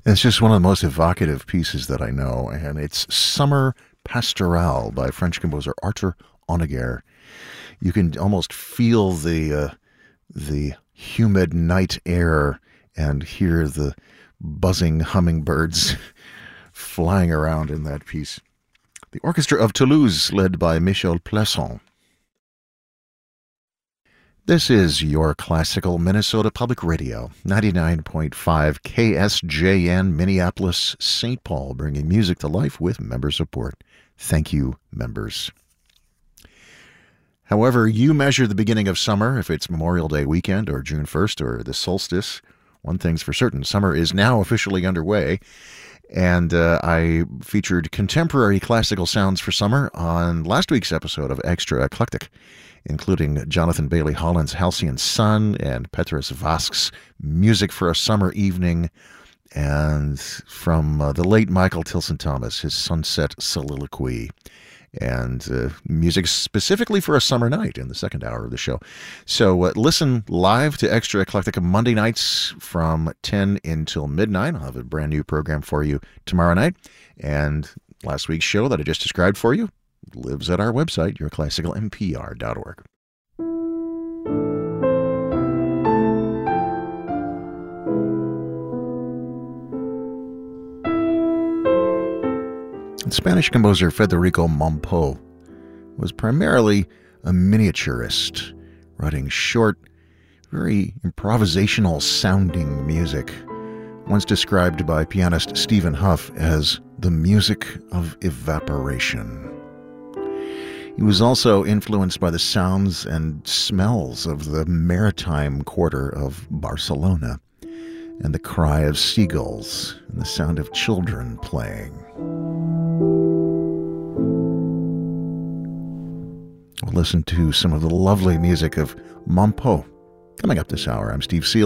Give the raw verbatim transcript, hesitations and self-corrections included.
It's just one of the most evocative pieces that I know, and it's Summer Pastorale by French composer Arthur Honegger. You can almost feel the uh, the humid night air and hear the buzzing hummingbirds flying around in that piece. The Orchestra of Toulouse, led by Michel Plasson. This is your classical Minnesota Public Radio, ninety-nine point five K S J N, Minneapolis, Saint Paul, bringing music to life with member support. Thank you, members. However you measure the beginning of summer, if it's Memorial Day weekend or June first or the solstice, one thing's for certain, summer is now officially underway. And uh, I featured contemporary classical sounds for summer on last week's episode of Extra Eclectic, including Jonathan Bailey Holland's Halcyon Sun and Petrus Vask's Music for a Summer Evening, and from uh, the late Michael Tilson Thomas, his Sunset Soliloquy, and uh, music specifically for a summer night in the second hour of the show. So uh, listen live to Extra Eclectic Monday nights from ten until midnight. I'll have a brand new program for you tomorrow night. And last week's show that I just described for you lives at our website, your classical m p r dot org. Spanish composer Federico Mompo was primarily a miniaturist, writing short, very improvisational sounding music, once described by pianist Stephen Huff as the music of evaporation. He was also influenced by the sounds and smells of the maritime quarter of Barcelona, and the cry of seagulls and the sound of children playing. We'll listen to some of the lovely music of Mompo coming up this hour. I'm Steve Seal.